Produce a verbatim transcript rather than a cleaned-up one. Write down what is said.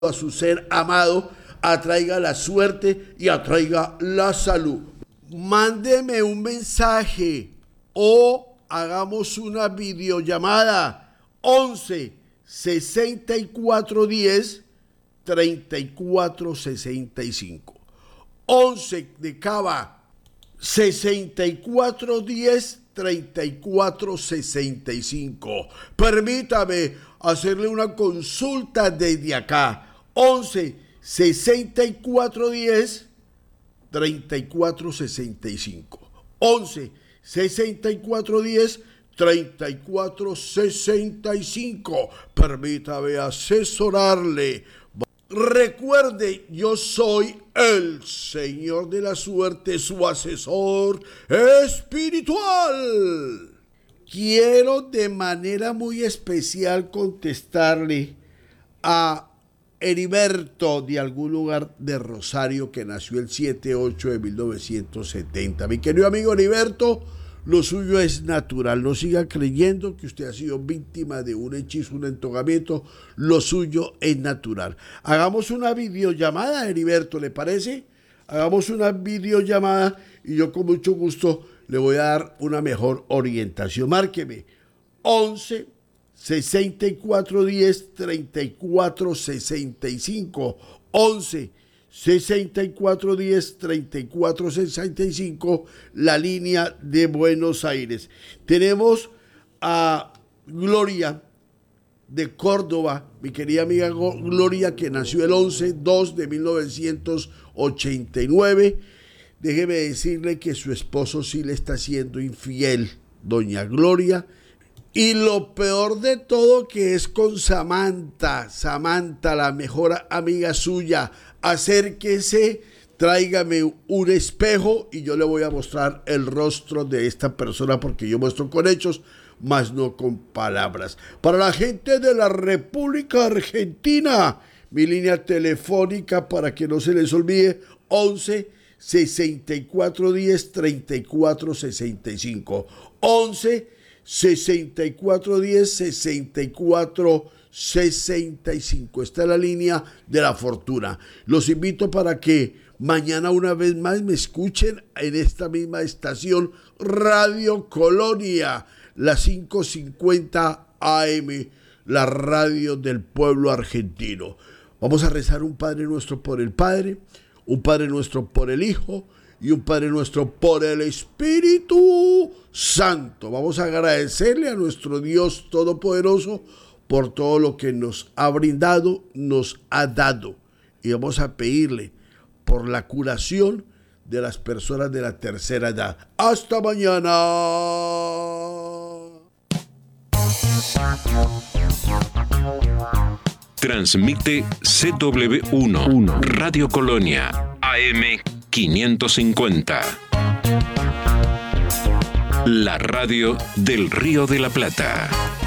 a su ser amado, atraiga la suerte y atraiga la salud. Mándeme un mensaje o hagamos una videollamada once sesenta y cuatro diez treinta y cuatro sesenta y cinco. once de Cava sesenta y cuatro diez treinta y cuatro sesenta y cinco. Permítame hacerle una consulta desde acá. once sesenta y cuatro diez treinta y cuatro sesenta y cinco. once sesenta y cuatro diez treinta y cuatro sesenta y cinco. Permítame asesorarle. Recuerde, yo soy el Señor de la Suerte, su asesor espiritual. Quiero de manera muy especial contestarle a Heriberto de algún lugar de Rosario que nació el siete ocho de mil novecientos setenta. Mi querido amigo Heriberto, lo suyo es natural. No siga creyendo que usted ha sido víctima de un hechizo, un entogamiento. Lo suyo es natural. Hagamos una videollamada, Heriberto, ¿le parece? Hagamos una videollamada y yo con mucho gusto le voy a dar una mejor orientación. Márqueme once sesenta y cuatro diez treinta y cuatro sesenta y cinco. once sesenta y cuatro diez treinta y cuatro sesenta y cinco, la línea de Buenos Aires. Tenemos a Gloria de Córdoba, mi querida amiga Gloria, que nació el once dos de mil novecientos ochenta y nueve. Déjeme decirle que su esposo sí le está siendo infiel, doña Gloria. Y lo peor de todo que es con Samantha, Samantha, la mejor amiga suya. Acérquese, tráigame un espejo y yo le voy a mostrar el rostro de esta persona, porque yo muestro con hechos, más no con palabras. Para la gente de la República Argentina, mi línea telefónica para que no se les olvide, once sesenta y cuatro diez treinta y cuatro sesenta y cinco. once sesenta y cuatro diez sesenta y cuatro sesenta y cinco. Esta es la línea de la fortuna. Los invito para que mañana una vez más me escuchen en esta misma estación, Radio Colonia, las cinco cincuenta A M, la radio del pueblo argentino. Vamos a rezar un Padre Nuestro por el Padre, un Padre Nuestro por el Hijo y un Padre Nuestro por el Espíritu Santo. Vamos a agradecerle a nuestro Dios Todopoderoso por todo lo que nos ha brindado, nos ha dado. Y vamos a pedirle por la curación de las personas de la tercera edad. ¡Hasta mañana! Transmite C W uno, Radio Colonia, A M quinientos cincuenta. La radio del Río de la Plata.